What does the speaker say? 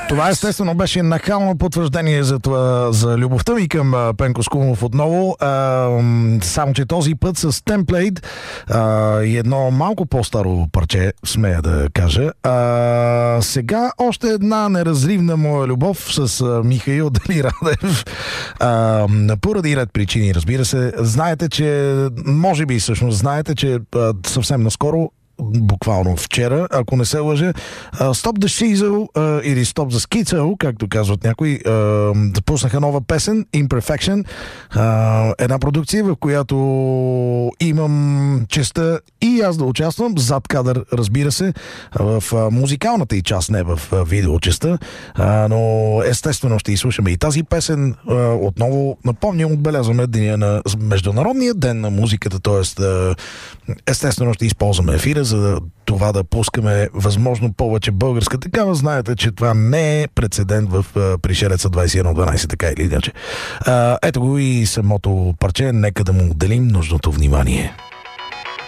Това естествено беше нахално потвърждение за това, за любовта ми към Пенко Скумов отново. Само че този път с Template и едно малко по-старо парче, смея да кажа. Сега още една неразривна моя любов с Михаил Дали Радев. Поради ред причини, разбира се. Знаете, че може би всъщност знаете, че съвсем наскоро, буквално вчера, ако не се лъжа, Stop the Shizzle или Stop the Schizo, както казват някои, пуснаха нова песен, Imperfection, една продукция, в която имам честа и аз да участвам, зад кадър, разбира се, в музикалната и част, не в видеочеста, но естествено ще изслушаме и тази песен. Отново напомням, отбелязваме деня на Международния ден на музиката, т.е. естествено ще използваме ефира, за това да пускаме възможно повече българска такава. Знаете, че това не е прецедент в Пришелеца 2112, така или иначе. Ето го и самото парче, нека да му отделим нужното внимание.